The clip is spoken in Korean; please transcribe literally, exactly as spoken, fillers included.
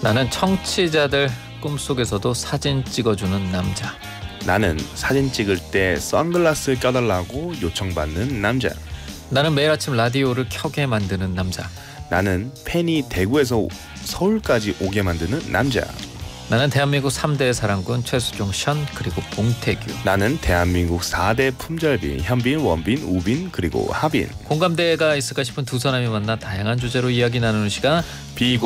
나는 청취자들 꿈속에서도 사진 찍어주는 남자. 나는 사진 찍을 때 선글라스 껴달라고 요청받는 남자. 나는 매일 아침 라디오를 켜게 만드는 남자. 나는 팬이 대구에서 서울까지 오게 만드는 남자. 나는 대한민국 삼 대 사랑꾼 최수종, 션 그리고 봉태규. 나는 대한민국 사 대 품절비 현빈, 원빈, 우빈 그리고 하빈. 공감대가 있을까 싶은 두 사람이 만나 다양한 주제로 이야기 나누는 시간 비공